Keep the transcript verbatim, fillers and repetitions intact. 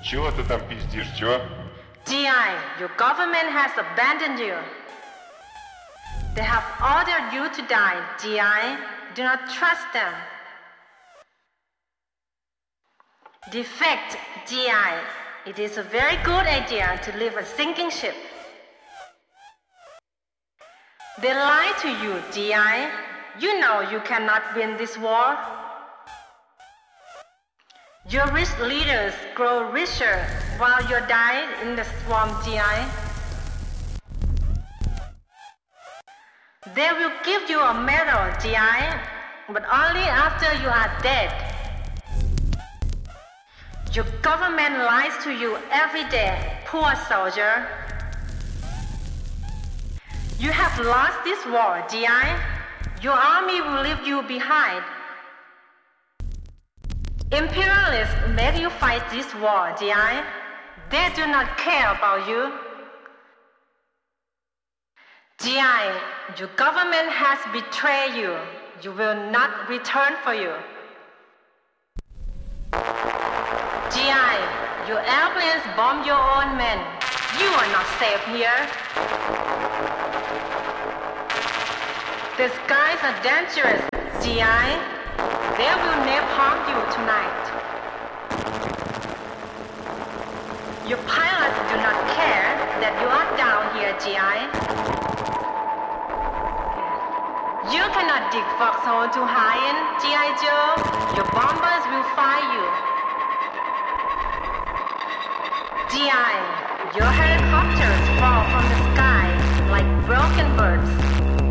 Чего ты там пиздишь, чего? G I, your government has abandoned you. They have ordered you to die, G I. Do not trust them. Defect, G I. It is a very good idea to leave a sinking ship. They lie to you, G I. You know you cannot win this war. Your rich leaders grow richer while you die in the swamp, G I. They will give you a medal, G I, but only after you are dead. Your government lies to you every day, poor soldier. You have lost this war, G I. Your army will leave you behind. Imperialists make you fight this war, G I. They do not care about you. G I, your government has betrayed you. You will not return for you. G I, your airplanes bomb your own men. You are not safe here. The skies are dangerous, G I. They will napalm you tonight. Your pilots do not care that you are down here, G I. You cannot dig foxhole to hide in, G I Joe. Your bombers will fire you. G I, your helicopters fall from the sky like broken birds.